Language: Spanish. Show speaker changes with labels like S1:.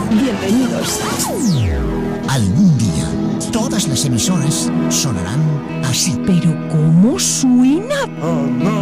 S1: Bienvenidos.
S2: Algún día, todas las emisoras sonarán así.
S1: Pero ¿cómo suena?
S3: Oh, no.